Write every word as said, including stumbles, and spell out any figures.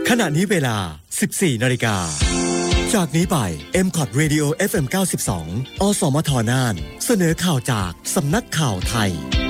ขณะนี้เวลา สิบสี่ นาฬิกาจากนี้ไป เอ็ม ซี โอ ที Radio เอฟ เอ็ม เก้าสิบสอง อสมทน่านเสนอข่าวจากสำนักข่าวไทย